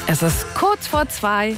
Es ist kurz vor 2.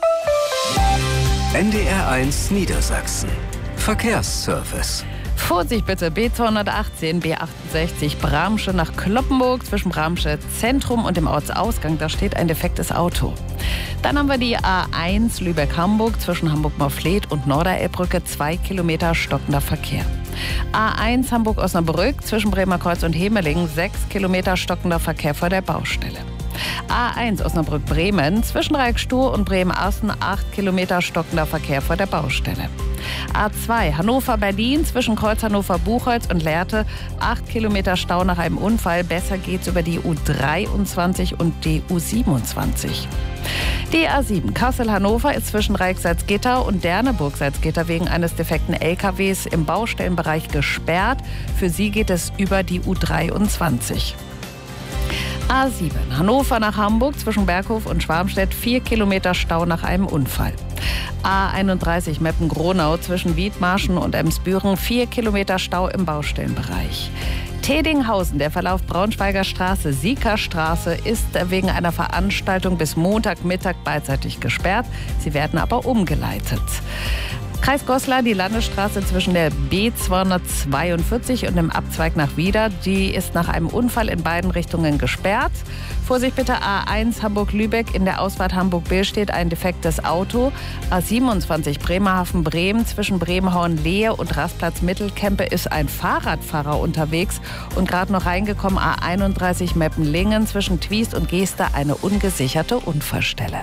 NDR1 Niedersachsen. Verkehrsservice. Vorsicht bitte, B218, B68 Bramsche nach Cloppenburg zwischen Bramsche Zentrum und dem Ortsausgang. Da steht ein defektes Auto. Dann haben wir die A1 Lübeck-Hamburg zwischen Hamburg-Morfleet und Norderelbbrücke, 2 Kilometer stockender Verkehr. A1 Hamburg-Osnabrück zwischen Bremerkreuz und Hemeling, 6 Kilometer stockender Verkehr vor der Baustelle. A1 Osnabrück-Bremen zwischen Reikstuhr und Bremen-Assen, 8 Kilometer stockender Verkehr vor der Baustelle. A2 Hannover-Berlin zwischen Kreuz Hannover-Buchholz und Lehrte, 8 Kilometer Stau nach einem Unfall. Besser geht's über die U23 und die U27. Die A7 Kassel-Hannover ist zwischen Reik-Salzgitter und Derneburg-Salzgitter wegen eines defekten LKWs im Baustellenbereich gesperrt. Für sie geht es über die U23. A7 Hannover nach Hamburg zwischen Berghof und Schwarmstedt, 4 Kilometer Stau nach einem Unfall. A31 Meppen-Gronau zwischen Wiedmarschen und Emsbüren, 4 Kilometer Stau im Baustellenbereich. Tedinghausen, der Verlauf Braunschweiger Straße, Siekerstraße, ist wegen einer Veranstaltung bis Montagmittag beidseitig gesperrt. Sie werden aber umgeleitet. Kreis Goslar, die Landesstraße zwischen der B242 und dem Abzweig nach Wieder, die ist nach einem Unfall in beiden Richtungen gesperrt. Vorsicht bitte, A1 Hamburg-Lübeck, in der Ausfahrt Hamburg-Bill steht ein defektes Auto. A27 Bremerhaven-Bremen zwischen Bremerhaven-Lehe und Rastplatz Mittelkempe ist ein Fahrradfahrer unterwegs und gerade noch reingekommen. A31 Meppen-Lingen zwischen Twiest und Geester, eine ungesicherte Unfallstelle.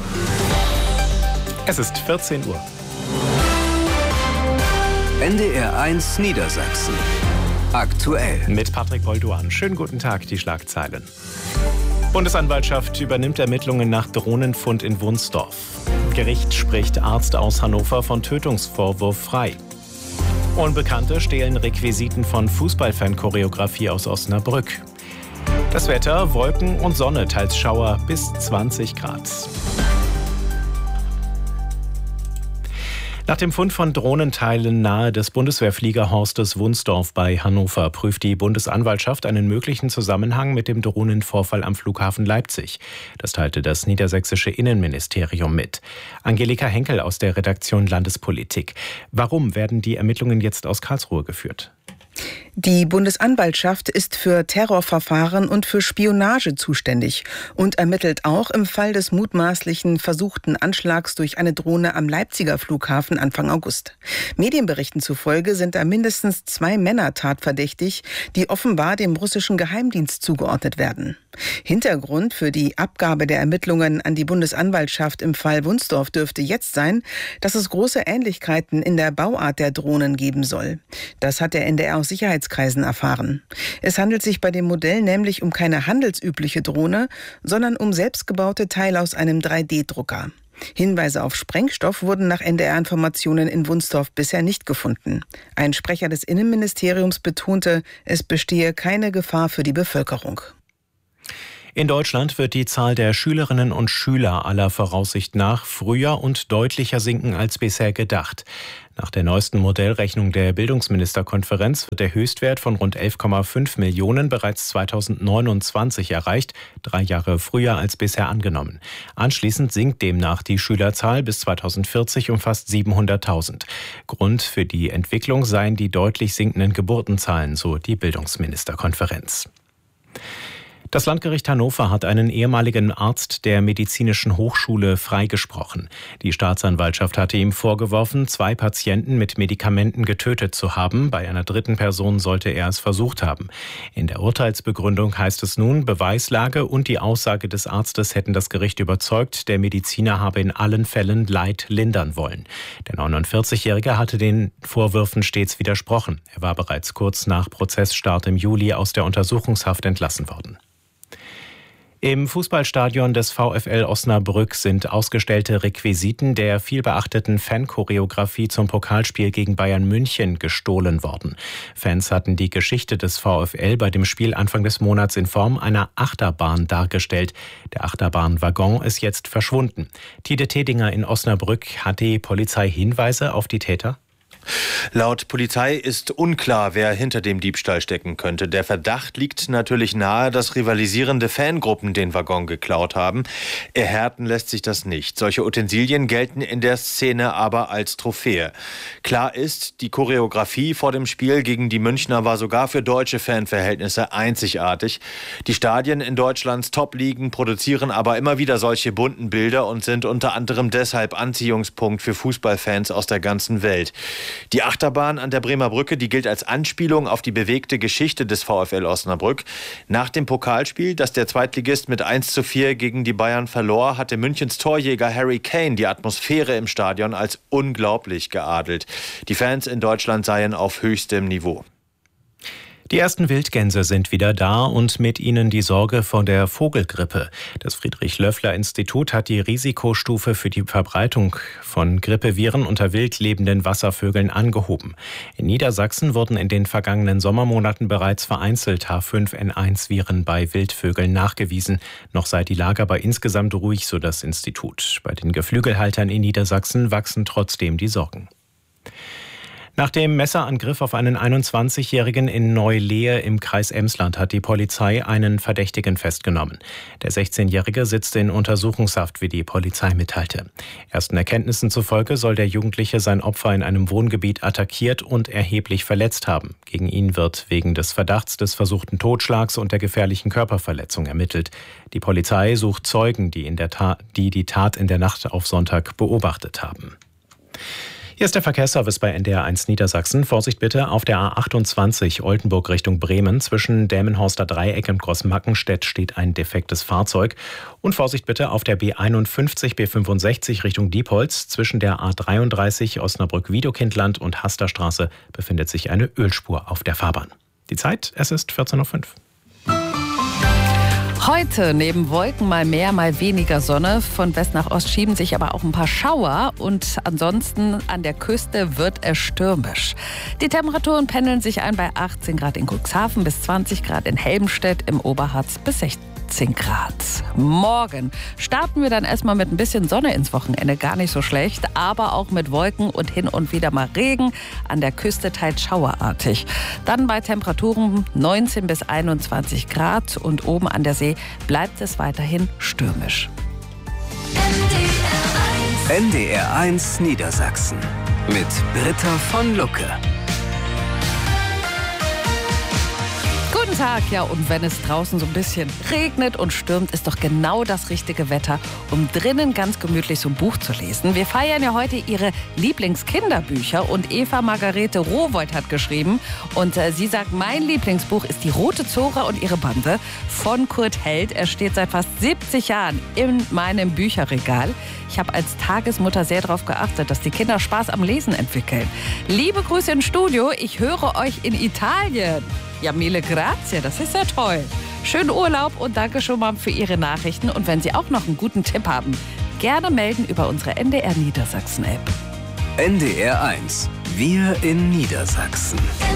Es ist 14 Uhr. NDR1 Niedersachsen. Aktuell. Mit Patrick Bolduan. Schönen guten Tag, die Schlagzeilen. Bundesanwaltschaft übernimmt Ermittlungen nach Drohnenfund in Wunsdorf. Gericht spricht Arzt aus Hannover von Tötungsvorwurf frei. Unbekannte stehlen Requisiten von Fußballfan-Choreografie aus Osnabrück. Das Wetter, Wolken und Sonne, teils Schauer bis 20 Grad. Nach dem Fund von Drohnenteilen nahe des Bundeswehrfliegerhorstes Wunsdorf bei Hannover prüft die Bundesanwaltschaft einen möglichen Zusammenhang mit dem Drohnenvorfall am Flughafen Leipzig. Das teilte das niedersächsische Innenministerium mit. Angelika Henkel aus der Redaktion Landespolitik. Warum werden die Ermittlungen jetzt aus Karlsruhe geführt? Die Bundesanwaltschaft ist für Terrorverfahren und für Spionage zuständig und ermittelt auch im Fall des mutmaßlichen versuchten Anschlags durch eine Drohne am Leipziger Flughafen Anfang August. Medienberichten zufolge sind da mindestens 2 Männer tatverdächtig, die offenbar dem russischen Geheimdienst zugeordnet werden. Hintergrund für die Abgabe der Ermittlungen an die Bundesanwaltschaft im Fall Wunsdorf dürfte jetzt sein, dass es große Ähnlichkeiten in der Bauart der Drohnen geben soll. Das hat der NDR aus Sicherheitskreisen erfahren. Es handelt sich bei dem Modell nämlich um keine handelsübliche Drohne, sondern um selbstgebaute Teile aus einem 3D-Drucker. Hinweise auf Sprengstoff wurden nach NDR-Informationen in Wunsdorf bisher nicht gefunden. Ein Sprecher des Innenministeriums betonte, es bestehe keine Gefahr für die Bevölkerung. In Deutschland wird die Zahl der Schülerinnen und Schüler aller Voraussicht nach früher und deutlicher sinken als bisher gedacht. Nach der neuesten Modellrechnung der Bildungsministerkonferenz wird der Höchstwert von rund 11,5 Millionen bereits 2029 erreicht, 3 Jahre früher als bisher angenommen. Anschließend sinkt demnach die Schülerzahl bis 2040 um fast 700.000. Grund für die Entwicklung seien die deutlich sinkenden Geburtenzahlen, so die Bildungsministerkonferenz. Das Landgericht Hannover hat einen ehemaligen Arzt der Medizinischen Hochschule freigesprochen. Die Staatsanwaltschaft hatte ihm vorgeworfen, 2 Patienten mit Medikamenten getötet zu haben. Bei einer dritten Person sollte er es versucht haben. In der Urteilsbegründung heißt es nun, Beweislage und die Aussage des Arztes hätten das Gericht überzeugt, der Mediziner habe in allen Fällen Leid lindern wollen. Der 49-Jährige hatte den Vorwürfen stets widersprochen. Er war bereits kurz nach Prozessstart im Juli aus der Untersuchungshaft entlassen worden. Im Fußballstadion des VfL Osnabrück sind ausgestellte Requisiten der vielbeachteten Fan-Choreografie zum Pokalspiel gegen Bayern München gestohlen worden. Fans hatten die Geschichte des VfL bei dem Spiel Anfang des Monats in Form einer Achterbahn dargestellt. Der Achterbahnwaggon ist jetzt verschwunden. Tide Tedinger in Osnabrück, hat die Polizei Hinweise auf die Täter? Laut Polizei ist unklar, wer hinter dem Diebstahl stecken könnte. Der Verdacht liegt natürlich nahe, dass rivalisierende Fangruppen den Waggon geklaut haben. Erhärten lässt sich das nicht. Solche Utensilien gelten in der Szene aber als Trophäe. Klar ist, die Choreografie vor dem Spiel gegen die Münchner war sogar für deutsche Fanverhältnisse einzigartig. Die Stadien in Deutschlands Top-Ligen produzieren aber immer wieder solche bunten Bilder und sind unter anderem deshalb Anziehungspunkt für Fußballfans aus der ganzen Welt. Die Achterbahn an der Bremer Brücke, die gilt als Anspielung auf die bewegte Geschichte des VfL Osnabrück. Nach dem Pokalspiel, das der Zweitligist mit 1:4 gegen die Bayern verlor, hatte Münchens Torjäger Harry Kane die Atmosphäre im Stadion als unglaublich geadelt. Die Fans in Deutschland seien auf höchstem Niveau. Die ersten Wildgänse sind wieder da und mit ihnen die Sorge vor der Vogelgrippe. Das Friedrich-Löffler-Institut hat die Risikostufe für die Verbreitung von Grippeviren unter wild lebenden Wasservögeln angehoben. In Niedersachsen wurden in den vergangenen Sommermonaten bereits vereinzelt H5N1-Viren bei Wildvögeln nachgewiesen. Noch sei die Lage aber insgesamt ruhig, so das Institut. Bei den Geflügelhaltern in Niedersachsen wachsen trotzdem die Sorgen. Nach dem Messerangriff auf einen 21-Jährigen in Neu-Lehe im Kreis Emsland hat die Polizei einen Verdächtigen festgenommen. Der 16-Jährige sitzt in Untersuchungshaft, wie die Polizei mitteilte. Ersten Erkenntnissen zufolge soll der Jugendliche sein Opfer in einem Wohngebiet attackiert und erheblich verletzt haben. Gegen ihn wird wegen des Verdachts des versuchten Totschlags und der gefährlichen Körperverletzung ermittelt. Die Polizei sucht Zeugen, die die Tat in der Nacht auf Sonntag beobachtet haben. Hier ist der Verkehrsservice bei NDR 1 Niedersachsen. Vorsicht bitte auf der A28 Oldenburg Richtung Bremen. Zwischen Delmenhorster Dreieck und Großmackenstedt steht ein defektes Fahrzeug. Und Vorsicht bitte auf der B51, B65 Richtung Diepholz. Zwischen der A33 Osnabrück-Wiedokindland und Hasterstraße befindet sich eine Ölspur auf der Fahrbahn. Die Zeit, es ist 14:05 Uhr. Heute neben Wolken mal mehr, mal weniger Sonne. Von West nach Ost schieben sich aber auch ein paar Schauer. Und ansonsten an der Küste wird es stürmisch. Die Temperaturen pendeln sich ein bei 18 Grad in Cuxhaven bis 20 Grad in Helmstedt, im Oberharz bis 16 Grad. Morgen starten wir dann erstmal mit ein bisschen Sonne ins Wochenende. Gar nicht so schlecht, aber auch mit Wolken und hin und wieder mal Regen. An der Küste teils schauerartig. Dann bei Temperaturen 19 bis 21 Grad und oben an der See bleibt es weiterhin stürmisch. NDR 1 Niedersachsen mit Britta von Lucke. Guten Tag, ja, und wenn es draußen so ein bisschen regnet und stürmt, ist doch genau das richtige Wetter, um drinnen ganz gemütlich so ein Buch zu lesen. Wir feiern ja heute ihre Lieblingskinderbücher und Eva Margarete Rowohlt hat geschrieben und sie sagt, mein Lieblingsbuch ist Die Rote Zora und ihre Bande von Kurt Held. Er steht seit fast 70 Jahren in meinem Bücherregal. Ich habe als Tagesmutter sehr darauf geachtet, dass die Kinder Spaß am Lesen entwickeln. Liebe Grüße ins Studio, ich höre euch in Italien. Ja, mille grazie, das ist ja toll. Schönen Urlaub und danke schon mal für Ihre Nachrichten. Und wenn Sie auch noch einen guten Tipp haben, gerne melden über unsere NDR Niedersachsen-App. NDR 1, wir in Niedersachsen.